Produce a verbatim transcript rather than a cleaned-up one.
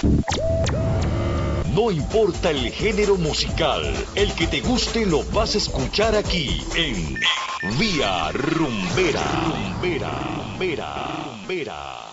No importa el género musical, el que te guste lo vas a escuchar aquí en Vía Rumbera. Rumbera, rumbera, rumbera.